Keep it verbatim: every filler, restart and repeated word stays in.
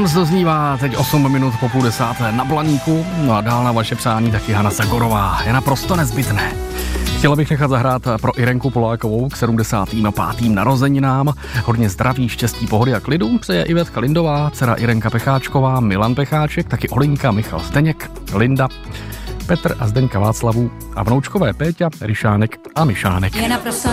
Adams doznívá teď osm minut po půl desáté na Blaníku, no a dál na vaše přání taky Hana Sagorová. Je naprosto nezbytné. Chtěla bych nechat zahrát pro Irenku Polákovou k sedmdesátým pátým narozeninám. Hodně zdraví, štěstí, pohody a klidu přeje Ivetka Lindová, dcera Irenka Pecháčková, Milan Pecháček, taky Olinka, Michal Zdeněk, Linda, Petr a Zdeňka Václavů a vnoučkové Péťa, Ryšánek a Myšánek.